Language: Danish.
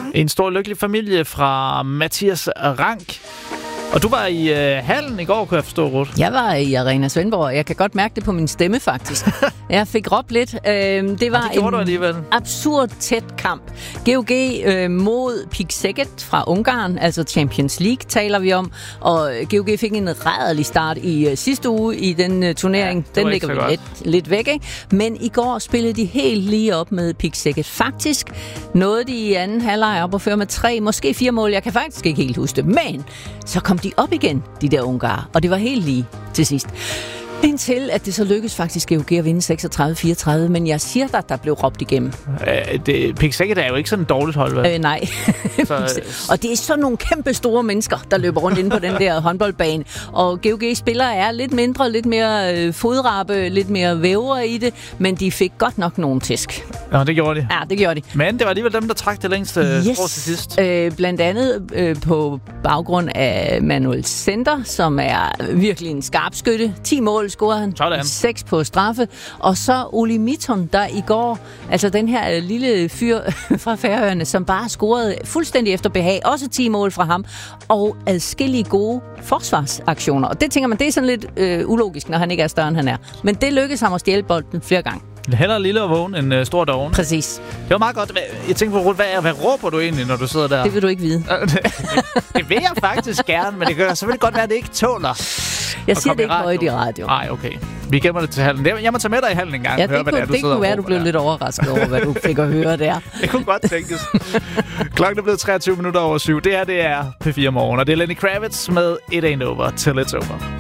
En stor lykkelig familie fra Mathias Rank. Og du var i hallen i går, kunne jeg forstå, Ruth. Jeg var i Arena Svendborg, og jeg kan godt mærke det på min stemme, faktisk. Jeg fik råbt lidt. Det var en absurd tæt kamp. GOG mod PIK Szeged fra Ungarn, altså Champions League taler vi om. Og GOG fik en rædderlig start i sidste uge i den turnering. Den ligger vi lidt væk, ikke? Men i går spillede de helt lige op med PIK Szeged. Faktisk nåede de i anden halvleg op og føre med 3, måske 4 mål. Jeg kan faktisk ikke helt huske det, men så kom de op igen, de der ungarer. Og det var helt lige til sidst. Indtil, at det så lykkedes faktisk GOG at vinde 36-34, men jeg siger dig, der blev råbt igennem. PIK Szeged er jo ikke sådan et dårligt hold, vel? Nej. Og det er sådan nogle kæmpe store mennesker, der løber rundt inde på den der håndboldbane. Og GOG-spillere er lidt mindre, lidt mere fodrappe, lidt mere vævre i det, men de fik godt nok nogle tæsk. Ja, det gjorde de. Ja, det gjorde de. Men det var alligevel dem, der trak det længste strå til sidst. Blandt andet på baggrund af Manuel Sender, som er virkelig en skarpskytte. 10 mål scorede han. Sådan. 6 på straffe. Og så Oli Mitton, der i går, altså den her lille fyr fra Færøerne, som bare scorede fuldstændig efter behag. Også 10 mål fra ham. Og adskillige gode forsvarsaktioner. Og det tænker man, det er sådan lidt ulogisk, når han ikke er større, end han er. Men det lykkedes ham at stjæle bolden flere gange. Hellere lille og vågen end stor doven. Præcis. Det var meget godt. Jeg tænkte på, hvad råber du egentlig, når du sidder der? Det vil du ikke vide. Det vil jeg faktisk gerne, men det kan selvfølgelig godt være, at det ikke tåler. Jeg siger det ikke højt i radio. Nej, okay. Vi gemmer det til hallen. Jeg må tage med dig i hallen en gang. Ja, det kunne være, du blev lidt overrasket over, hvad du fik at høre der. Det kunne godt tænkes. Klokken er blevet 23 minutter over 7. Det her, det er P4 Morgen, og det er Lenny Kravitz med It Ain't Over Till It's Over.